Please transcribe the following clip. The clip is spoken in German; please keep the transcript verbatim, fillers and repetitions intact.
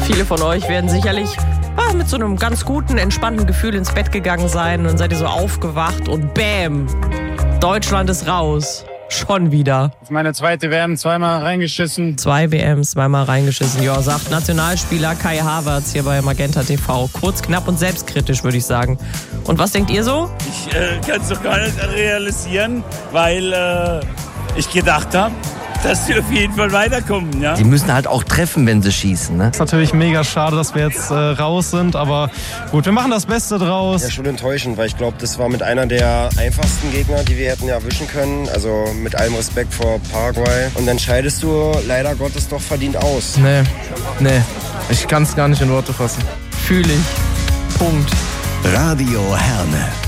Viele von euch werden sicherlich ah, mit so einem ganz guten, entspannten Gefühl ins Bett gegangen sein. Und dann seid ihr so aufgewacht und bäm, Deutschland ist raus. Schon wieder. Meine zweite W M, zweimal reingeschissen. Zwei W Ms, zweimal reingeschissen. Ja, sagt Nationalspieler Kai Havertz hier bei Magenta T V. Kurz, knapp und selbstkritisch, würde ich sagen. Und was denkt ihr so? Ich äh, kann es doch gar nicht realisieren, weil äh, ich gedacht habe, dass sie auf jeden Fall weiterkommen. Ja? Die müssen halt auch treffen, wenn sie schießen. Ne? Ist natürlich mega schade, dass wir jetzt äh, raus sind, aber gut, wir machen das Beste draus. Ja, schon enttäuschend, weil ich glaube, das war mit einer der einfachsten Gegner, die wir hätten erwischen können. Also mit allem Respekt vor Paraguay. Und dann scheidest du leider Gottes doch verdient aus. Nee, nee, ich kann es gar nicht in Worte fassen. Fühle ich. Punkt. Radio Herne.